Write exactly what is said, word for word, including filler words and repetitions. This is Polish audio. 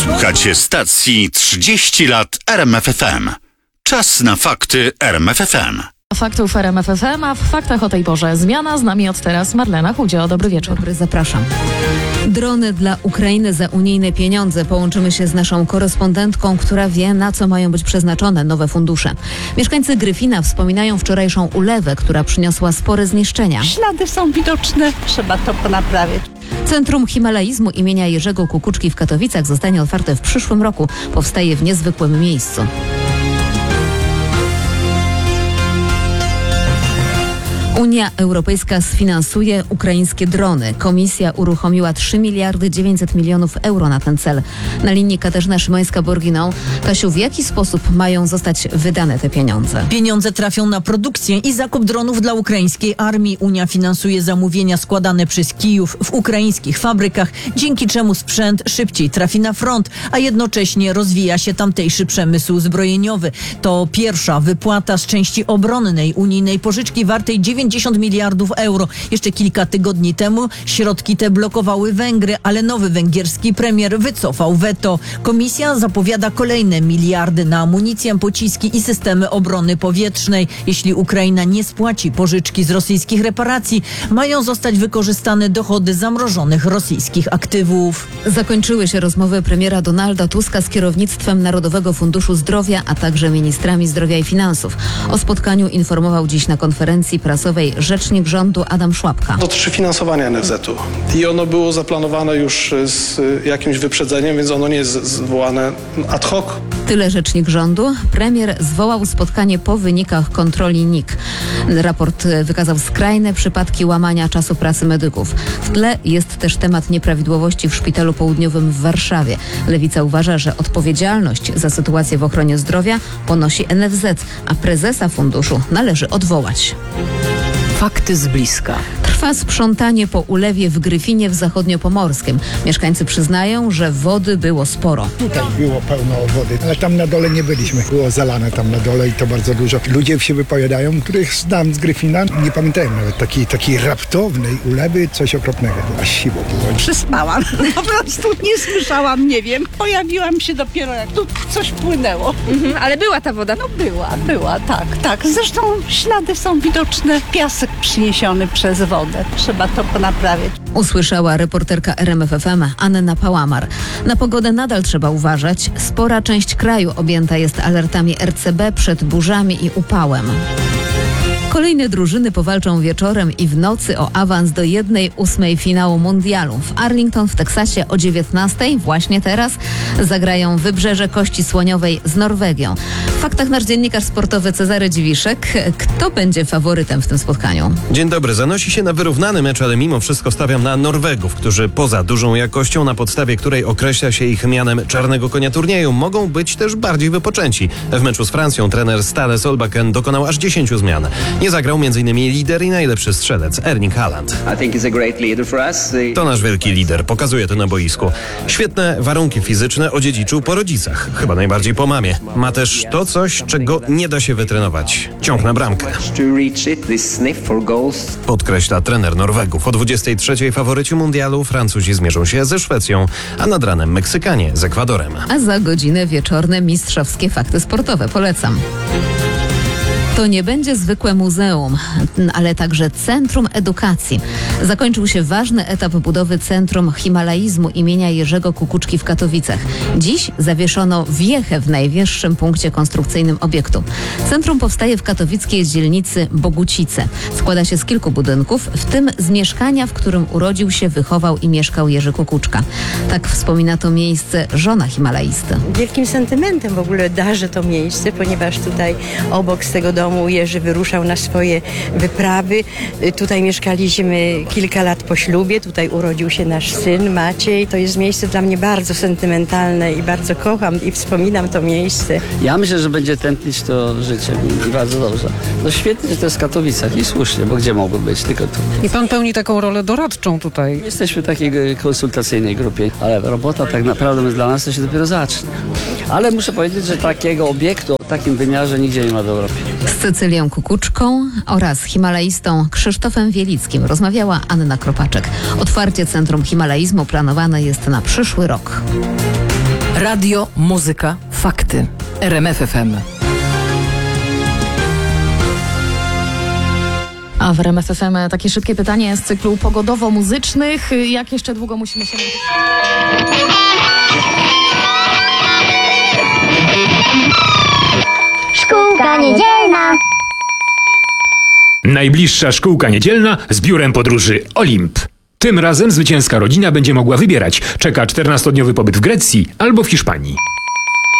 Słuchacie stacji trzydzieści lat R M F F M. Czas na fakty R M F F M. Faktów R M F F M, a w faktach o tej porze zmiana. Z nami od teraz Marlena Chudzio. Dobry wieczór. Dobry, zapraszam. Drony dla Ukrainy za unijne pieniądze. Połączymy się z naszą korespondentką, która wie, na co mają być przeznaczone nowe fundusze. Mieszkańcy Gryfina wspominają wczorajszą ulewę, która przyniosła spore zniszczenia. Ślady są widoczne, trzeba to ponaprawiać. Centrum Himalaizmu imienia Jerzego Kukuczki w Katowicach zostanie otwarte w przyszłym roku. Powstaje w niezwykłym miejscu. Unia Europejska sfinansuje ukraińskie drony. Komisja uruchomiła trzy miliardy dziewięćset milionów euro na ten cel. Na linii Katarzyna Szymańska-Borginą. Kasiu, w jaki sposób mają zostać wydane te pieniądze? Pieniądze trafią na produkcję i zakup dronów dla ukraińskiej armii. Unia finansuje zamówienia składane przez Kijów w ukraińskich fabrykach, dzięki czemu sprzęt szybciej trafi na front, a jednocześnie rozwija się tamtejszy przemysł zbrojeniowy. To pierwsza wypłata z części obronnej unijnej pożyczki wartej dziewięćdziesiąt miliardów euro. Jeszcze kilka tygodni temu środki te blokowały Węgry, ale nowy węgierski premier wycofał weto. Komisja zapowiada kolejne miliardy na amunicję, pociski i systemy obrony powietrznej. Jeśli Ukraina nie spłaci pożyczki z rosyjskich reparacji, mają zostać wykorzystane dochody zamrożonych rosyjskich aktywów. Zakończyły się rozmowy premiera Donalda Tuska z kierownictwem Narodowego Funduszu Zdrowia, a także ministrami zdrowia i finansów. O spotkaniu informował dziś na konferencji prasowej rzecznik rządu Adam Szłapka. Dotyczy finansowania N F Z u i ono było zaplanowane już z jakimś wyprzedzeniem, więc ono nie jest zwołane ad hoc. Tyle rzecznik rządu. Premier zwołał spotkanie po wynikach kontroli N I K. Raport wykazał skrajne przypadki łamania czasu pracy medyków. W tle jest też temat nieprawidłowości w Szpitalu Południowym w Warszawie. Lewica uważa, że odpowiedzialność za sytuację w ochronie zdrowia ponosi N F Z, a prezesa funduszu należy odwołać. Fakty z bliska. Trwa sprzątanie po ulewie w Gryfinie w Zachodniopomorskim. Mieszkańcy przyznają, że wody było sporo. Tutaj było pełno wody, ale tam na dole nie byliśmy. Było zalane tam na dole i to bardzo dużo. Ludzie się wypowiadają, których znam z Gryfina. Nie pamiętają nawet takiej, takiej raptownej ulewy, coś okropnego. Aż siło było. Przyspałam, po prostu nie słyszałam, nie wiem. Pojawiłam się dopiero, jak tu coś płynęło. Mhm, ale była ta woda? No była, była, tak, tak. Zresztą ślady są widoczne. Piasek przyniesiony przez wodę. Trzeba to ponaprawiać. Usłyszała reporterka R M F F M Anna Pałamar. Na pogodę nadal trzeba uważać. Spora część kraju objęta jest alertami R C B przed burzami i upałem. Kolejne drużyny powalczą wieczorem i w nocy o awans do jednej ósmej finału mundialu. W Arlington w Teksasie o dziewiętnastej, właśnie teraz, zagrają Wybrzeże Kości Słoniowej z Norwegią. W faktach nasz dziennikarz sportowy Cezary Dziwiszek. Kto będzie faworytem w tym spotkaniu? Dzień dobry. Zanosi się na wyrównany mecz, ale mimo wszystko stawiam na Norwegów, którzy poza dużą jakością, na podstawie której określa się ich mianem czarnego konia turnieju, mogą być też bardziej wypoczęci. W meczu z Francją trener Ståle Solbakken dokonał aż dziesięciu zmian. Nie zagrał m.in. lider i najlepszy strzelec Erling Haaland. To nasz wielki lider, pokazuje to na boisku. Świetne warunki fizyczne odziedziczył po rodzicach, chyba najbardziej po mamie. Ma też to coś, czego nie da się wytrenować. Ciąg na bramkę. Podkreśla trener Norwegów. O dwudziestej trzeciej faworyci mundialu Francuzi zmierzą się ze Szwecją, a nad ranem Meksykanie z Ekwadorem. A za godzinę wieczorne mistrzowskie fakty sportowe. Polecam. To nie będzie zwykłe muzeum, ale także Centrum Edukacji. Zakończył się ważny etap budowy Centrum Himalaizmu imienia Jerzego Kukuczki w Katowicach. Dziś zawieszono wiechę w najwyższym punkcie konstrukcyjnym obiektu. Centrum powstaje w katowickiej dzielnicy Bogucice. Składa się z kilku budynków, w tym z mieszkania, w którym urodził się, wychował i mieszkał Jerzy Kukuczka. Tak wspomina to miejsce żona himalaisty. Wielkim sentymentem w ogóle darzę to miejsce, ponieważ tutaj obok z tego domu Jerzy wyruszał na swoje wyprawy. Tutaj mieszkaliśmy kilka lat po ślubie. Tutaj urodził się nasz syn Maciej. To jest miejsce dla mnie bardzo sentymentalne i bardzo kocham i wspominam to miejsce. Ja myślę, że będzie tętnić to życie i bardzo dobrze. No świetnie, że to jest w Katowicach i słusznie, bo gdzie mogło być? Tylko tu. I pan pełni taką rolę doradczą tutaj. Jesteśmy w takiej konsultacyjnej grupie, ale robota tak naprawdę dla nas to się dopiero zacznie. Ale muszę powiedzieć, że takiego obiektu w takim wymiarze nigdzie nie ma w Europie. Z Cecylią Kukuczką oraz himalaistą Krzysztofem Wielickim rozmawiała Anna Kropaczek. Otwarcie Centrum Himalaizmu planowane jest na przyszły rok. Radio, muzyka, fakty. R M F F M. A w R M F F M takie szybkie pytanie z cyklu pogodowo-muzycznych. Jak jeszcze długo musimy się... Szkółka niedzielna. Najbliższa szkółka niedzielna z biurem podróży Olimp. Tym razem zwycięska rodzina będzie mogła wybierać. Czeka czternastodniowy pobyt w Grecji albo w Hiszpanii.